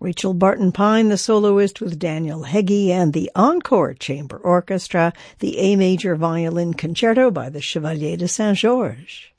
Rachel Barton Pine, the soloist with Daniel Heggie, and the Encore Chamber Orchestra, the A Major Violin Concerto by the Chevalier de Saint-Georges.